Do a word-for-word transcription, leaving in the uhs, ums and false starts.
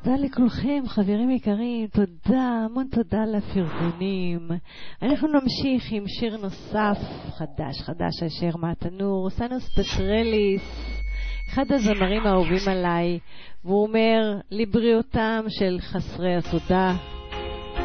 תודה לכולכם, חברים יקרים, תודה, המון תודה לפרגונים. אנחנו נמשיך עם שיר נוסף, חדש, חדש, אשר מהתנור, סנוס פטרליס, אחד הזמרים האהובים עליי, והוא אומר, לבריאותם של חסרי התודה.